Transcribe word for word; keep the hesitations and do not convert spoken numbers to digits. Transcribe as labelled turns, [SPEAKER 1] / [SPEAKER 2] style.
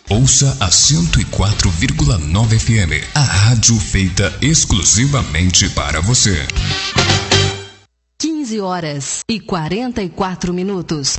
[SPEAKER 1] Ouça a cento e quatro vírgula nove F M, a rádio feita exclusivamente para você.
[SPEAKER 2] quinze horas e quarenta e quatro minutos.